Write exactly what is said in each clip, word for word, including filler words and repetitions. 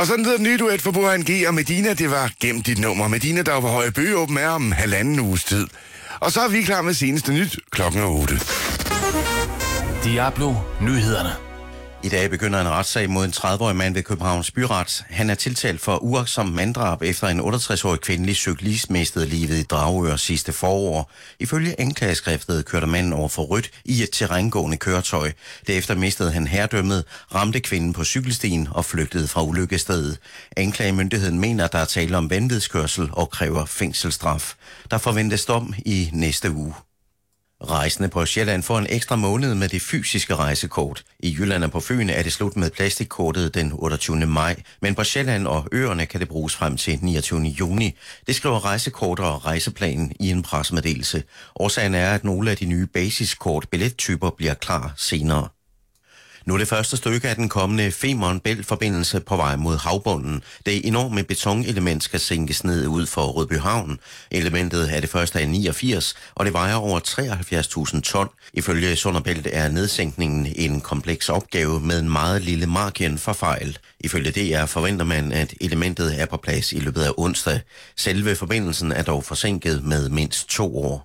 Og sådan lyder den nye duet for Burhan G og Medina. Det var Gem dit nummer. Medina, der var på Høje Bøge åben er om halvanden uges tid. Og så er vi klar med seneste nyt klokken otte. Diablo Nyhederne. I dag begynder en retssag mod en tredive-årig mand ved Københavns Byret. Han er tiltalt for uagtsom manddrab efter en otteogtres-årig kvindelig cyklist mistede livet i Dragør sidste forår. Ifølge anklageskriftet kørte manden over for rødt i et terrængående køretøj. Derefter mistede han herredømmet, ramte kvinden på cykelstien og flygtede fra ulykkestedet. Anklagemyndigheden mener, at der er tale om vanvidskørsel og kræver fængselsstraf. Der forventes dom i næste uge. Rejsende på Sjælland får en ekstra måned med det fysiske rejsekort. I Jylland og på Fyn er det slut med plastikkortet den otteogtyvende maj, men på Sjælland og øerne kan det bruges frem til niogtyvende juni. Det skriver Rejsekort og Rejseplanen i en pressemeddelelse. Årsagen er, at nogle af de nye basiskort billettyper bliver klar senere. Nu er det første stykke af den kommende Femern Bælt-forbindelse på vej mod havbunden. Det enorme betonelement skal sænkes ned ud for Rødbyhavn. Elementet er det første af niogfirs, og det vejer over treoghalvfjerds tusind ton. Ifølge Sund og Bælt er nedsænkningen en kompleks opgave med en meget lille margin for fejl. Ifølge D R forventer man, at elementet er på plads i løbet af onsdag. Selve forbindelsen er dog forsinket med mindst to år.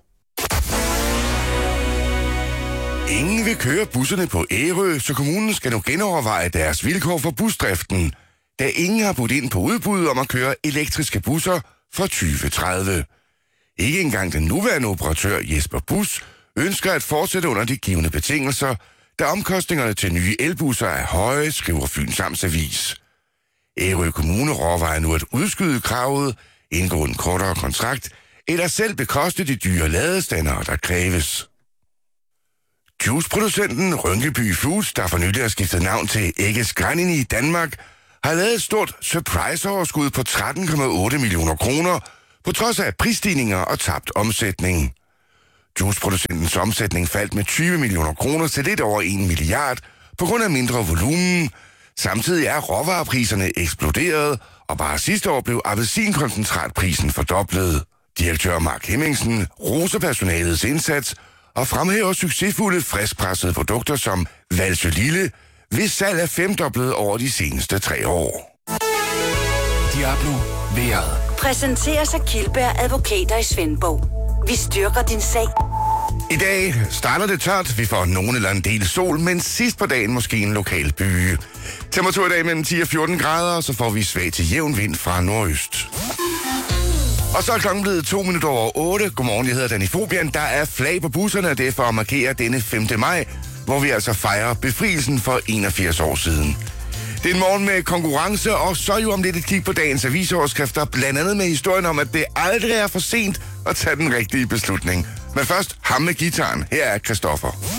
Ingen vil køre busserne på Ærø, så kommunen skal nu genoverveje deres vilkår for busdriften, da ingen har budt ind på udbud om at køre elektriske busser fra tyve tredive. Ikke engang den nuværende operatør Jesper Bus ønsker at fortsætte under de givne betingelser, da omkostningerne til nye elbusser er høje, skriver Fyns Amtsavis. Ærø Kommune overvejer nu at udskyde kravet, indgå en kortere kontrakt, eller selv bekoste de dyre ladestandere, der kræves. Juiceproducenten Rynkeby Foods, der for nylig har skiftet navn til Egges Granini i Danmark, har lavet et stort surprise-overskud på tretten komma otte millioner kroner, på trods af prisstigninger og tabt omsætning. Juiceproducentens omsætning faldt med tyve millioner kroner til lidt over en milliard på grund af mindre volumen. Samtidig er råvarepriserne eksploderet, og bare sidste år blev appelsinkoncentratprisen fordoblet. Direktør Mark Hemmingsen roser personalets indsats og fremhæver succesfulde friskpressede produkter som Valsø Lille, hvis salg er femdoblet over de seneste tre år. Diablo Vejret. Præsenteres af Kildberg Advokater i Svendborg. Vi styrker din sag. I dag starter det tørt. Vi får nogen eller en del sol, men sidst på dagen måske en lokal byge. Temperatur i dag mellem ti og fjorten grader, og så får vi svag til jævn vind fra nordøst. Og så er klokken blevet to minutter over otte. Godmorgen, jeg hedder Danny Fobian. Der er flag på busserne, og det er for at markere denne femte maj, hvor vi altså fejrer befrielsen for enogfirs år siden. Det er en morgen med konkurrence, og så jo om lidt et kig på dagens avisoverskrifter, blandt andet med historien om, at det aldrig er for sent at tage den rigtige beslutning. Men først ham med gitaren. Her er Christoffer.